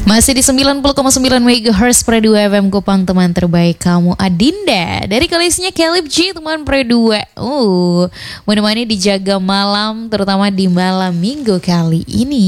Masih di 90,9 MHz Pre 2 FM Kupang, teman terbaik kamu Adinda. Dari koleksinya Caleb G, teman Pre 2. Menemani dijaga malam, terutama di malam minggu kali ini.